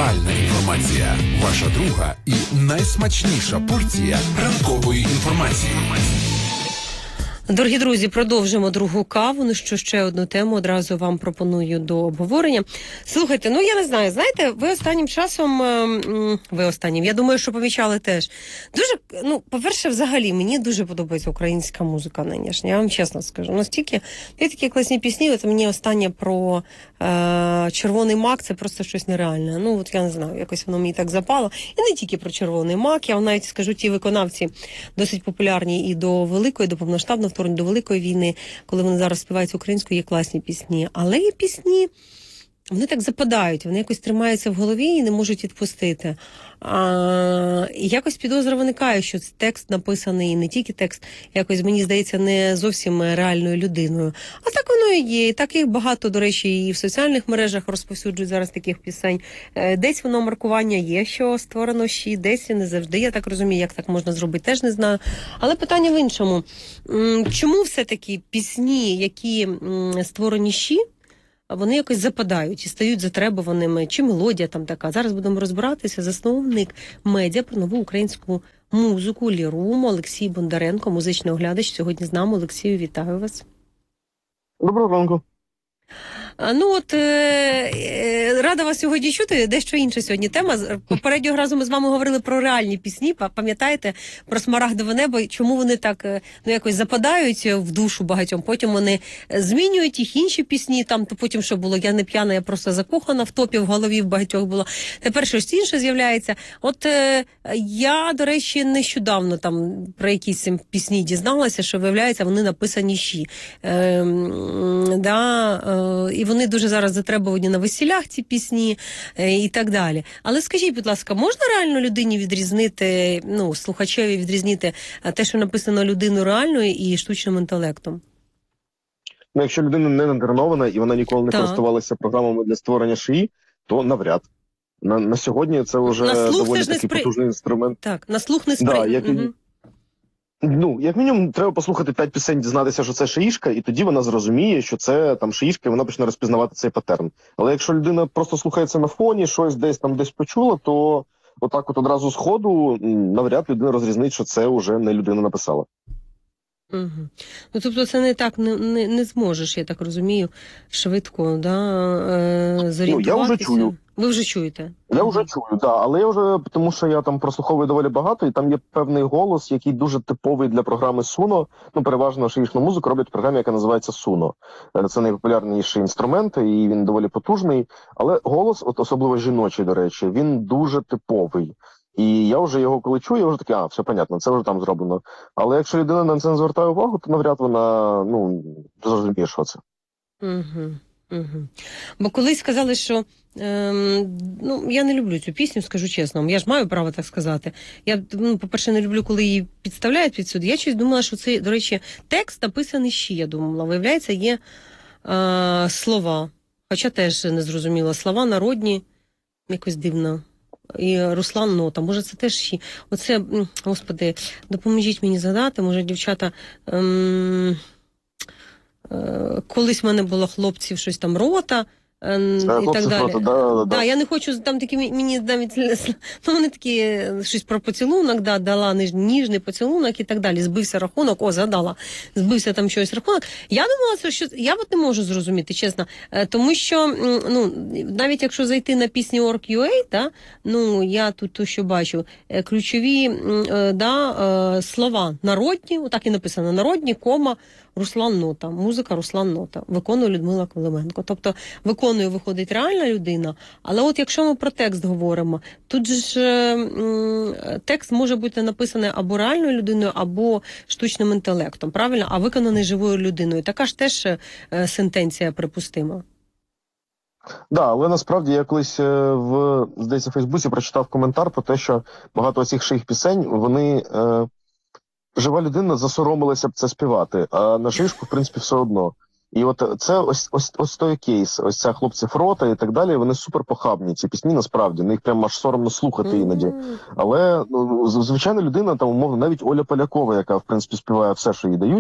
Реальна інформація. Ваша друга і найсмачніша порція ранкової інформації. Дорогі друзі, продовжимо другу каву. Ну що, ще одну тему одразу вам пропоную до обговорення. Слухайте, я не знаю, знаєте, ви останнім часом, я думаю, що помічали теж. Дуже, по-перше, взагалі, мені дуже подобається українська музика нинішня, я вам чесно скажу. Настільки, є такі класні пісні, от мені останнє про Червоний мак, це просто щось нереальне. Я не знаю, якось воно мені так запало. І не тільки про Червоний мак, я вам навіть скажу, ті виконавці досить популярні і до Великої, до повноштабного до Великої війни, коли вони зараз співають українською, є класні пісні. Але є пісні, вони так западають, вони якось тримаються в голові і не можуть відпустити. І якось підозра виникає, що текст написаний, не тільки текст, якось, мені здається, не зовсім реальною людиною. А так воно і є. І таких багато, до речі, і в соціальних мережах розповсюджують зараз таких пісень. Десь воно маркування є, що створено щі, десь і не завжди. Я так розумію, як так можна зробити, теж не знаю. Але питання в іншому. Чому все-таки пісні, які створені щі, вони якось западають і стають затребуваними, чи мелодія там така. Зараз будемо розбиратися. Засновник медіа про нову українську музику Лірум Олексій Бондаренко, музичний оглядач. Сьогодні з нами. Олексію, вітаю вас. Доброго ранку. Рада вас сьогодні чути. Дещо інша сьогодні тема. Попереднього разу ми з вами говорили про реальні пісні. Пам'ятаєте? Про Смарагдове небо. Чому вони так якось западають в душу багатьом. Потім вони змінюють їх інші пісні. Там то потім що було? Я не п'яна, я просто закохана. В топі в голові в багатьох було. Тепер щось інше з'являється. Я, до речі, нещодавно там про якісь пісні дізналася, що, виявляється, вони написані щі. І вони дуже зараз затребувані на весілях, ці пісні і так далі. Але скажіть, будь ласка, можна реально людині відрізнити, слухачеві відрізнити те, що написано людиною реальною і штучним інтелектом? Якщо людина не натренована і вона ніколи не користувалася програмами для створення шиї, то навряд. На сьогодні це вже доволі такий потужний інструмент. Так, на слух не сприйняти. Як мінімум, треба послухати 5 пісень, дізнатися, що це шиїшка, і тоді вона зрозуміє, що це там шиїшка, і вона почне розпізнавати цей паттерн. Але якщо людина просто слухається на фоні, щось десь почула, то отак одразу з ходу навряд людина розрізнить, що це вже не людина написала. Угу. Тобто це не так, не зможеш, я так розумію, швидко, зорієнтуватися. Я вже чую. Ви вже чуєте? Я вже чую, але я вже, тому що я там прослуховую доволі багато, і там є певний голос, який дуже типовий для програми Suno. Переважно шиїшну музику роблять в програмі, яка називається Suno. Це найпопулярніший інструмент, і він доволі потужний, але голос, особливо жіночий, до речі, він дуже типовий. І я вже його коли чую, я вже такий, все понятно, це вже там зроблено. Але якщо людина на це не звертає увагу, то навряд вона, зрозуміє, що це. Бо колись сказали, що, я не люблю цю пісню, скажу чесно, я ж маю право так сказати. Я, по-перше, не люблю, коли її підставляють під суд. Я щось думала, що це, до речі, текст написаний щі, я думала. Виявляється, є слова, хоча теж не зрозуміла. Слова народні, якось дивно. І Руслан Нота, може це теж щі. Оце, господи, допоможіть мені згадати, може дівчата... Колись в мене було хлопців щось там рота і так далі. Да, я не хочу, там такі мені навіть, вони такі щось про поцілунок, дала ніжний поцілунок і так далі. Збився рахунок, згадала, збився там щось рахунок. Я думала, що я не можу зрозуміти, чесно, тому що, навіть якщо зайти на пісні Org.ua, я тут що бачу, ключові, слова народні, отак і написано, народні, Руслан Нота, музика Руслан Нота, виконує Людмила Клименко. Тобто виконує, виходить реальна людина, але якщо ми про текст говоримо, тут ж текст може бути написаний або реальною людиною, або штучним інтелектом, правильно? А виконаний живою людиною. Така ж теж сентенція припустима. Але насправді я колись здається, в Фейсбуці прочитав коментар про те, що багато цих шиїх пісень, вони... Жива людина засоромилася б це співати, а на шишку, в принципі, все одно. І це ось той кейс, ось ця хлопці Фрота і так далі, вони супер похабні, ці пісні, насправді, їх прямо аж соромно слухати іноді. Але, звичайна людина, там, умовно, навіть Оля Полякова, яка, в принципі, співає все, що їй дають,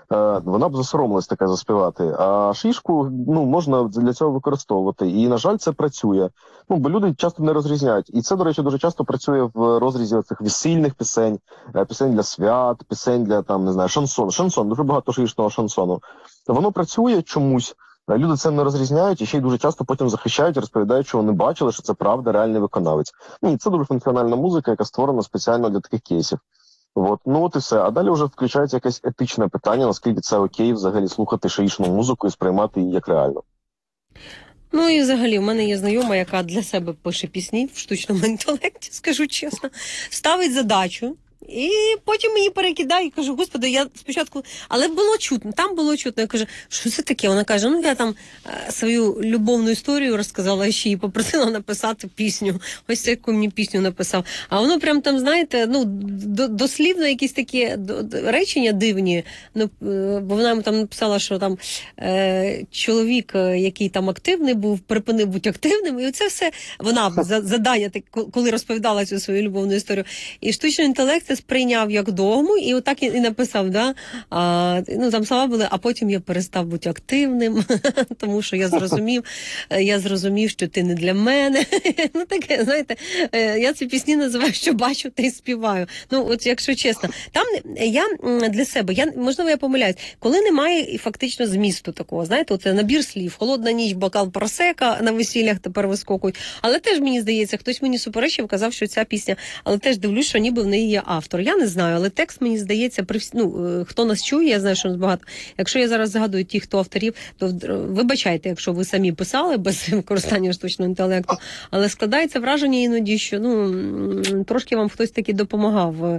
вона б засоромилась таке заспівати. А шишку, можна для цього використовувати. І, на жаль, це працює. Бо люди часто не розрізняють. І це, до речі, дуже часто працює в розрізі цих весільних пісень, пісень для свят, пісень для, там, не знаю, шансон, дуже багато шишного шансону. Воно працює чомусь. Люди це не розрізняють і ще й дуже часто потім захищають, розповідають, що вони бачили, що це правда, реальний виконавець. Ні, це дуже функціональна музика, яка створена спеціально для таких кейсів. От і все. А далі вже включається якесь етичне питання, наскільки це окей взагалі слухати шиїчну музику і сприймати її як реально. Ну і взагалі, в мене є знайома, яка для себе пише пісні в штучному інтелекті, скажу чесно, ставить задачу. І потім мені перекидає і кажу, господи, я спочатку, але було чутно, там було чутно. Я кажу, що це таке? Вона каже, я там свою любовну історію розказала, ще її попросила написати пісню. Ось яку мені пісню написав. А воно прям там, знаєте, дослівно якісь такі речення дивні. Бо вона йому там написала, що там чоловік, який там активний був, припинив бути активним. І оце все вона задання, коли розповідала цю свою любовну історію. І штучний інтелект сприйняв як догму, і отак і написав, да? Там слова були, а потім я перестав бути активним, тому що я зрозумів, що ти не для мене. Таке, знаєте, я ці пісні називаю, що бачу, та й співаю. От якщо чесно, там я для себе, можливо, я помиляюсь, коли немає фактично змісту такого, знаєте, оце набір слів, холодна ніч, бокал просека на весіллях тепер вискокують, але теж, мені здається, хтось мені суперечив, казав, що ця пісня, але теж дивлюсь, що ніби в неї є автор. Я не знаю, але текст, мені здається, хто нас чує, я знаю, що нас багато. Якщо я зараз згадую ті, хто авторів, то вибачайте, якщо ви самі писали без використання штучного інтелекту, але складається враження іноді, що трошки вам хтось таки допомагав,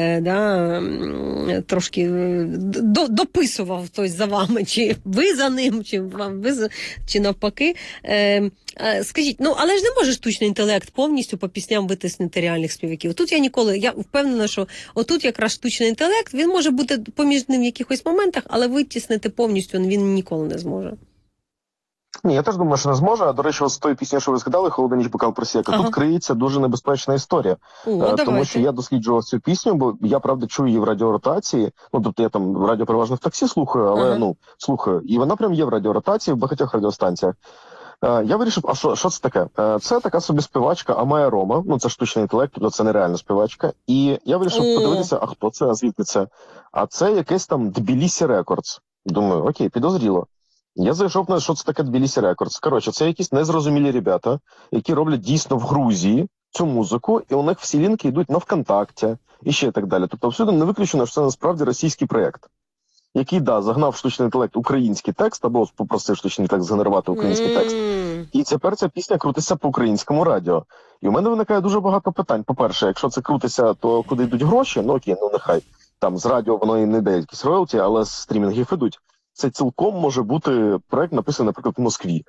трошки дописував хтось за вами, чи ви за ним, чи навпаки. Скажіть, але ж не може штучний інтелект повністю по пісням витиснити реальних співаків. Тут я впевнена, що отут якраз штучний інтелект, він може бути поміж ним в якихось моментах, але витіснити повністю він ніколи не зможе. Ні, я теж думаю, що не зможе. А, до речі, з тої пісні, що ви згадали, «Холодна ніч, бокал просека», тут криється дуже небезпечна історія. Тому що я досліджував цю пісню, бо я, правда, чую її в радіоротації. Тобто я там радіо переважно в таксі слухаю, але, слухаю. І вона прям є в радіоротації в багатьох радіостанціях. Я вирішив, а що це таке? Це така собі співачка Амая Рома, це штучний інтелект, тобто це нереальна співачка. І я вирішив подивитися, а хто це, а звідки це? А це якесь там Тбілісі Рекордс. Думаю, окей, підозріло. Я зайшов на, що це таке Тбілісі Рекордс. Коротше, це якісь незрозумілі ребята, які роблять дійсно в Грузії цю музику, і у них всі лінки йдуть на ВКонтакті і ще так далі. Тобто абсолютно не виключено, що це насправді російський проєкт, який, загнав штучний інтелект український текст, або попросив штучний інтелект згенерувати український текст. І тепер ця пісня крутиться по українському радіо. І у мене виникає дуже багато питань. По-перше, якщо це крутиться, то куди йдуть гроші? Окей, нехай. Там з радіо воно і не дає якісь роялті, але з стрімінгів ідуть. Це цілком може бути проект, написаний, наприклад, в Москві.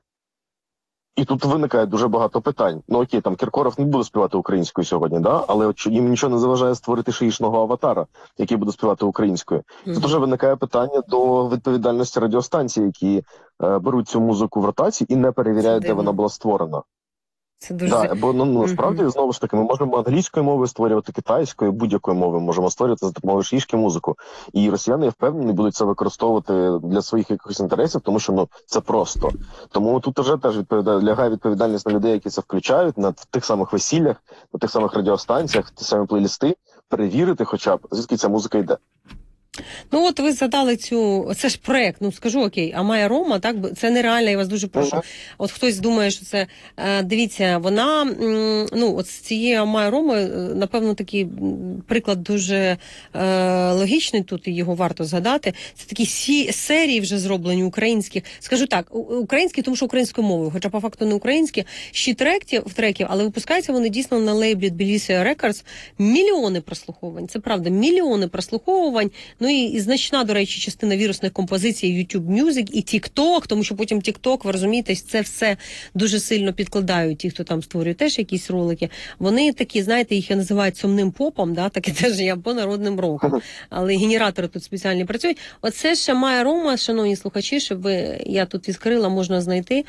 І тут виникає дуже багато питань. Окей, там Кіркоров не буде співати українською сьогодні, але їм нічого не заважає створити шиїчного аватара, який буде співати українською. Тут вже виникає питання до відповідальності радіостанцій, які беруть цю музику в ротації і не перевіряють, де вона була створена. Це дуже... бо насправді, знову ж таки, ми можемо англійською мовою створювати, китайською, будь-якою мовою можемо створювати за допомогою шиїчки музику. І росіяни, я впевнений, будуть це використовувати для своїх якихось інтересів, тому що це просто. Тому тут вже теж лягає відповідальність на людей, які це включають, на тих самих весіллях, на тих самих радіостанціях, ті самі плейлісти, перевірити хоча б, звідки ця музика йде. От ви задали це ж проект, скажу окей, Амая Рома, так, це нереально, я вас дуже прошу. От хтось думає, що це, дивіться, вона, от з цієї Амая Роми, напевно, такий приклад дуже логічний, тут і його варто згадати. Це такі серії вже зроблені українські, скажу так, українські, тому що українською мовою, хоча по факту не українські, ще треків, але випускаються вони дійсно на лейблі Тбілісі Records, мільйони прослуховувань, це правда, мільйони прослуховувань. І значна, до речі, частина вірусних композицій YouTube Music і TikTok, тому що потім TikTok, ви розумієте, це все дуже сильно підкладають ті, хто там створює теж якісь ролики. Вони такі, знаєте, їх називають сумним попом, таке теж є, або народним роком. Але генератори тут спеціальні працюють. Оце ж Амая Рома, шановні слухачі, щоб я тут відкрила, можна знайти.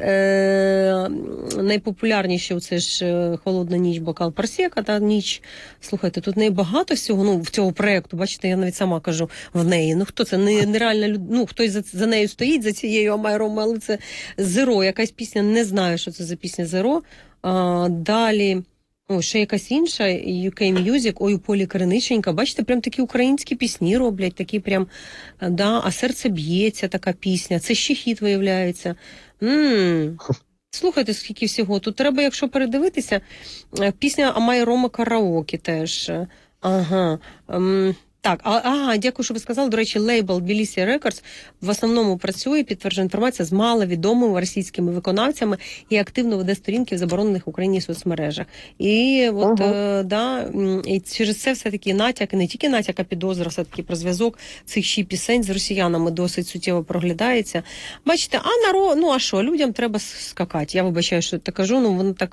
Найпопулярніше це ж «Холодна ніч, бокал просека», ніч. Слухайте, тут не багато всього, в цього проєкту, бачите, я навіть сама сама кажу в неї. Ну хто це? Нереальна людина. Ну, хтось за нею стоїть, за цією Амай Рома, але це Зеро. Якась пісня, не знаю, що це за пісня Зеро. Далі. О, ще якась інша, UK Music, ой, у Полі Криниченька. Бачите, прям такі українські пісні роблять, такі прям, да, а серце б'ється, така пісня. Це ще хіт, виявляється. Слухайте, скільки всього. Тут треба, якщо передивитися, пісня Амай Рома караоке теж. Ага. Так, дякую, що ви сказали. До речі, лейбл Tbilisi Records в основному працює, підтверджує інформація, з маловідомими російськими виконавцями і активно веде сторінки в заборонених в Україні соцмережах. І от, і через це все-таки натяк, і не тільки натяк, а підозра все-таки про зв'язок цих ще пісень з росіянами досить суттєво проглядається. Бачите, а що, людям треба скакати. Я вибачаю, що так кажу, воно так...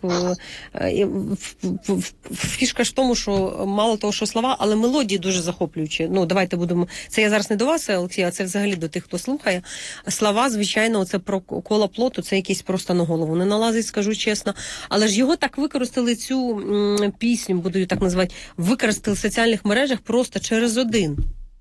Фішка ж в тому, що мало того, що слова, але мелодії дуже захоплюють. Ну, давайте будемо... Це я зараз не до вас, Олексій, а це взагалі до тих, хто слухає. Слова, звичайно, це про коло плоту, це якийсь просто на голову не налазить, скажу чесно. Але ж його так використали, цю пісню, буду її так називати, використали в соціальних мережах просто через один.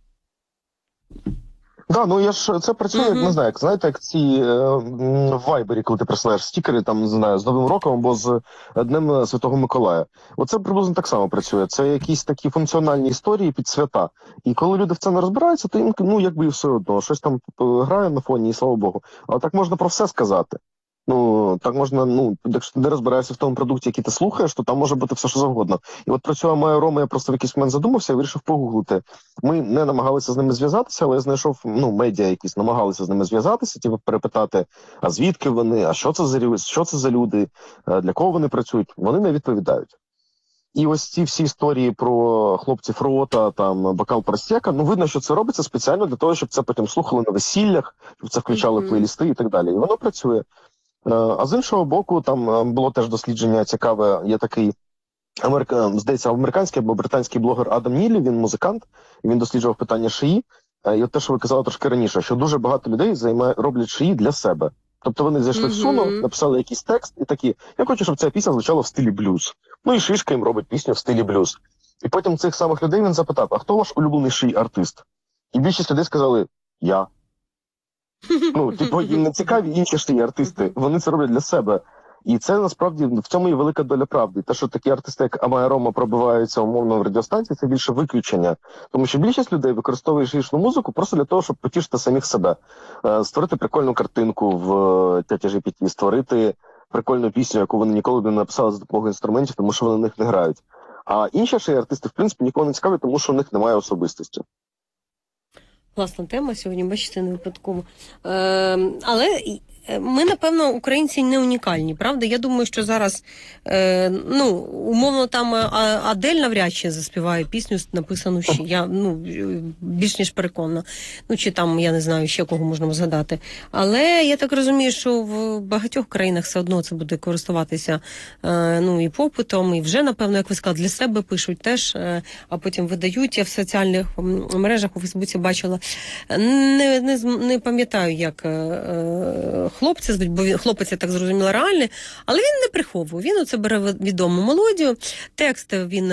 Да, це працює, як не знаю, знаєте, як ці в Вайбері, коли ти присилаєш стікери, там, не знаю, з Новим роком або з Днем Святого Миколая. Оце приблизно так само працює. Це якісь такі функціональні історії під свята. І коли люди в це не розбираються, то їм, якби і все одно, щось там грає на фоні, і слава Богу. Але так можна про все сказати. Так можна, якщо ти не розбираєшся в тому продукті, який ти слухаєш, то там може бути все, що завгодно. І от про цю Амай Рома я просто в якийсь момент задумався і вирішив погуглити. Ми не намагалися з ними зв'язатися, але я знайшов, медіа якісь намагалися з ними зв'язатися, перепитати, а звідки вони, а що це за люди, для кого вони працюють. Вони не відповідають. І ось ці всі історії про хлопців рота, там, бокал просека, видно, що це робиться спеціально для того, щоб це потім слухали на весіллях, щоб це включали в плейлісти і так далі. І воно працює. А з іншого боку, там було теж дослідження цікаве, є такий, здається, американський або британський блогер Адам Нілі, він музикант, і він досліджував питання шиї. І от те, що ви казали трошки раніше, що дуже багато людей роблять шиї для себе. Тобто вони зайшли в Суно, написали якийсь текст і такі, я хочу, щоб ця пісня звучала в стилі блюз. І Шишка їм робить пісню в стилі блюз. І потім цих самих людей він запитав, а хто ваш улюблений шиї-артист? І більшість людей сказали, я. Їм не цікаві інші шиї-артисти, вони це роблять для себе. І це, насправді, в цьому і велика доля правди. Те, що такі артисти, як Амай Рома, пробиваються умовно в радіостанції, це більше виключення. Тому що більшість людей використовує шиїшну музику просто для того, щоб потішити самих себе. Створити прикольну картинку в ChatGPT, створити прикольну пісню, яку вони ніколи б не написали за допомогою інструментів, тому що вони на них не грають. А інші шиї-артисти, в принципі, нікого не цікаві, тому що у них немає особистості. Класна тема сьогодні, бачите, не випадково. Але ми, напевно, українці не унікальні, правда? Я думаю, що зараз, умовно, там Адель навряд чи заспіває пісню, написану ще, я, більш ніж переконана. Чи там, я не знаю, ще кого можна згадати. Але я так розумію, що в багатьох країнах все одно це буде користуватися, і попитом, і вже, напевно, як ви сказали, для себе пишуть теж, а потім видають. Я в соціальних мережах у Фейсбуці бачила, не пам'ятаю, як хлопця, бо хлопець, я так зрозуміла, реальний, але він не приховує. Він оце бере відому мелодію, текст він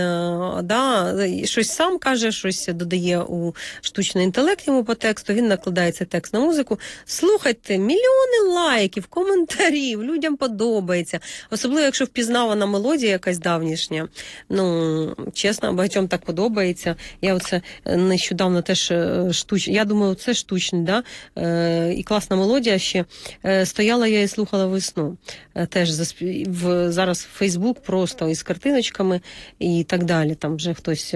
щось сам каже, щось додає у штучний інтелект йому по тексту, він накладає цей текст на музику. Слухайте, мільйони лайків, коментарів, людям подобається. Особливо, якщо впізнавана мелодія якась давнішня. Чесно, багатьом так подобається. Я оце нещодавно теж я думаю, це штучний, і класна мелодія ще. Стояла я і слухала весну. Теж зараз Фейсбук просто із картиночками і так далі. Там вже хтось,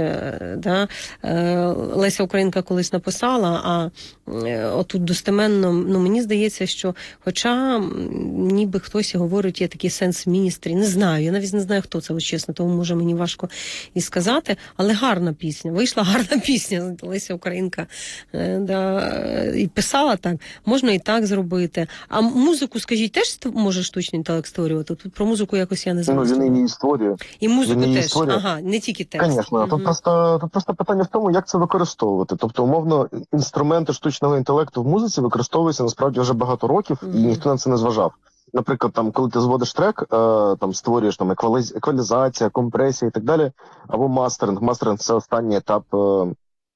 Леся Українка колись написала, а отут достеменно, мені здається, що хоча ніби хтось говорить, є такий сенс міністрі, не знаю, я навіть не знаю, хто це, чесно, тому може мені важко і сказати, але гарна пісня, вийшла гарна пісня, Леся Українка і писала так, можна і так зробити. А музику, скажіть, теж може штучний інтелект створювати? Тут про музику якось я не знаю. Він її створює. І музику теж? Ага, не тільки текст. Звісно, тут просто питання в тому, як це використовувати. Тобто, умовно, інструменти штучного інтелекту в музиці використовуються насправді вже багато років, і ніхто на це не зважав. Наприклад, там, коли ти зводиш трек, там створюєш там еквалізація, компресія і так далі, або мастеринг. Мастеринг – це останній етап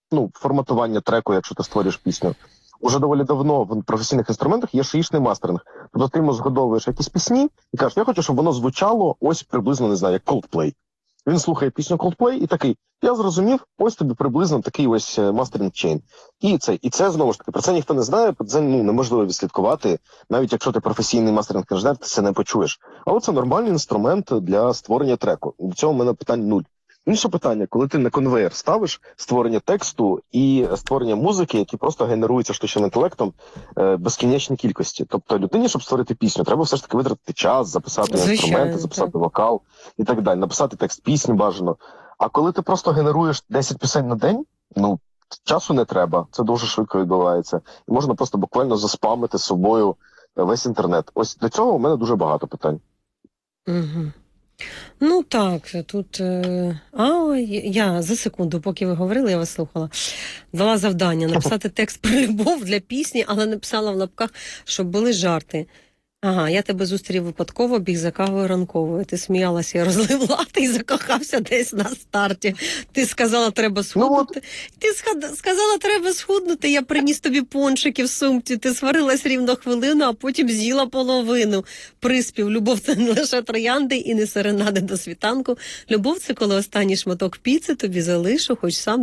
форматування треку, якщо ти створюєш пісню. Уже доволі давно в професійних інструментах є шиїчний мастеринг. Тобто ти йому згодовуєш якісь пісні і кажеш, я хочу, щоб воно звучало ось приблизно, не знаю, як Coldplay. Він слухає пісню Coldplay і такий, я зрозумів, ось тобі приблизно такий ось мастеринг чейн. І це, знову ж таки, про це ніхто не знає, про це неможливо відслідкувати. Навіть якщо ти професійний мастеринг-інженер, ти це не почуєш. Але це нормальний інструмент для створення треку. До цього в мене питань нуль. Інше питання, коли ти на конвейер ставиш створення тексту і створення музики, які просто генеруються штучним інтелектом безкінечній кількості. Тобто людині, щоб створити пісню, треба все ж таки витратити час, записати інструменти, записати вокал і так далі, написати текст пісні бажано. А коли ти просто генеруєш 10 пісень на день, часу не треба, це дуже швидко відбувається. І можна просто буквально заспамити з собою весь інтернет. Ось для цього у мене дуже багато питань. Угу. Так, тут... я за секунду, поки ви говорили, я вас слухала, дала завдання написати текст про любов для пісні, але написала в лапках, щоб були жарти. Ага, я тебе зустрів випадково, біг за кавою ранковою. Ти сміялася, я розлив лати і закохався десь на старті. Ти сказала, треба схуднути. Сказала, треба схуднути, я приніс тобі пончики в сумці. Ти сварилась рівно хвилину, а потім з'їла половину. Приспів. Любов – це не лише троянди і не серенади до світанку. Любов – це коли останній шматок піци тобі залишу, хоч сам